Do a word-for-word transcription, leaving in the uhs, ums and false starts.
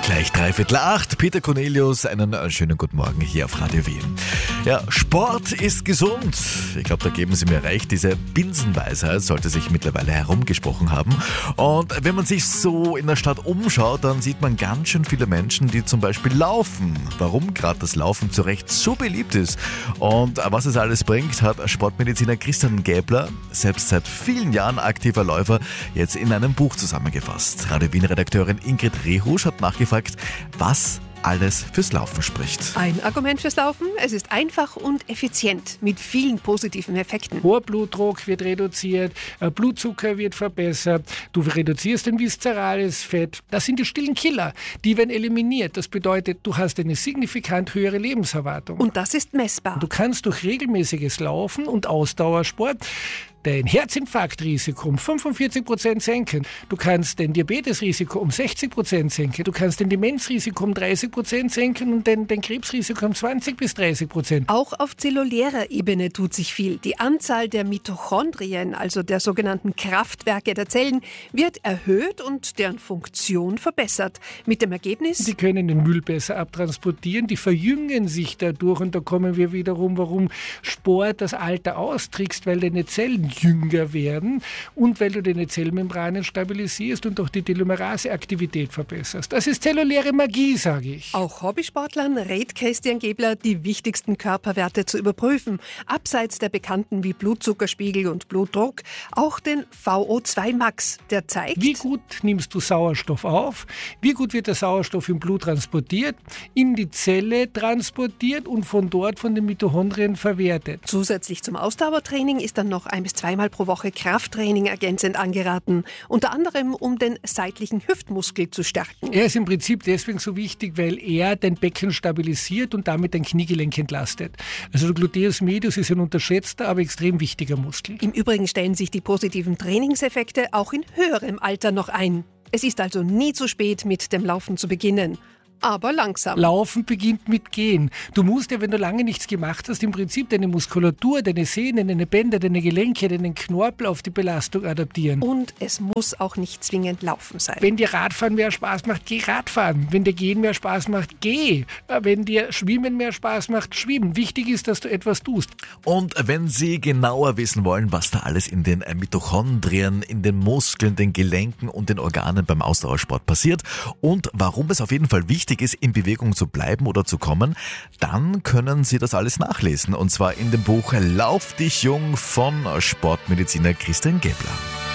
Gleich dreiviertel acht. Peter Cornelius, einen schönen guten Morgen hier auf Radio Wien. Ja, Sport ist gesund. Ich glaube, da geben Sie mir recht. Diese Binsenweisheit sollte sich mittlerweile herumgesprochen haben. Und wenn man sich so in der Stadt umschaut, dann sieht man ganz schön viele Menschen, die zum Beispiel laufen. Warum gerade das Laufen zu Recht so beliebt ist und was es alles bringt, hat Sportmediziner Christian Gäbler, selbst seit vielen Jahren aktiver Läufer, jetzt in einem Buch zusammengefasst. Radio Wien-Redakteurin Ingrid Rehusch hat nachgefragt, was alles fürs Laufen spricht. Ein Argument fürs Laufen: Es ist einfach und effizient mit vielen positiven Effekten. Hoher Blutdruck wird reduziert, Blutzucker wird verbessert, du reduzierst ein viszerales Fett. Das sind die stillen Killer, die werden eliminiert. Das bedeutet, du hast eine signifikant höhere Lebenserwartung. Und das ist messbar. Du kannst durch regelmäßiges Laufen und Ausdauersport dein Herzinfarktrisiko um fünfundvierzig Prozent senken. Du kannst dein Diabetesrisiko um sechzig Prozent senken. Du kannst dein Demenzrisiko um dreißig Prozent senken und dein, dein Krebsrisiko um zwanzig bis dreißig Prozent. Auch auf zellulärer Ebene tut sich viel. Die Anzahl der Mitochondrien, also der sogenannten Kraftwerke der Zellen, wird erhöht und deren Funktion verbessert. Mit dem Ergebnis: Die können den Müll besser abtransportieren, die verjüngen sich dadurch und da kommen wir wiederum, warum Sport das Alter austrickst, weil deine Zellen jünger werden und weil du deine Zellmembranen stabilisierst und auch die Telomerase-Aktivität verbesserst. Das ist zelluläre Magie, sage ich. Auch Hobbysportlern rät Christian Gäbler, die wichtigsten Körperwerte zu überprüfen. Abseits der bekannten wie Blutzuckerspiegel und Blutdruck, auch den V O zwei Max, der zeigt, wie gut nimmst du Sauerstoff auf, wie gut wird der Sauerstoff im Blut transportiert, in die Zelle transportiert und von dort von den Mitochondrien verwertet. Zusätzlich zum Ausdauertraining ist dann noch ein bis zweimal pro Woche Krafttraining ergänzend angeraten. Unter anderem, um den seitlichen Hüftmuskel zu stärken. Er ist im Prinzip deswegen so wichtig, weil er dein Becken stabilisiert und damit dein Kniegelenk entlastet. Also der Gluteus medius ist ein unterschätzter, aber extrem wichtiger Muskel. Im Übrigen stellen sich die positiven Trainingseffekte auch in höherem Alter noch ein. Es ist also nie zu spät, mit dem Laufen zu beginnen. Aber langsam. Laufen beginnt mit Gehen. Du musst ja, wenn du lange nichts gemacht hast, im Prinzip deine Muskulatur, deine Sehnen, deine Bänder, deine Gelenke, deinen Knorpel auf die Belastung adaptieren. Und es muss auch nicht zwingend Laufen sein. Wenn dir Radfahren mehr Spaß macht, geh Radfahren. Wenn dir Gehen mehr Spaß macht, geh. Wenn dir Schwimmen mehr Spaß macht, schwimmen. Wichtig ist, dass du etwas tust. Und wenn Sie genauer wissen wollen, was da alles in den Mitochondrien, in den Muskeln, den Gelenken und den Organen beim Ausdauersport passiert und warum es auf jeden Fall wichtig ist, in Bewegung zu bleiben oder zu kommen, dann können Sie das alles nachlesen. Und zwar in dem Buch Lauf dich jung von Sportmediziner Christian Gäbler.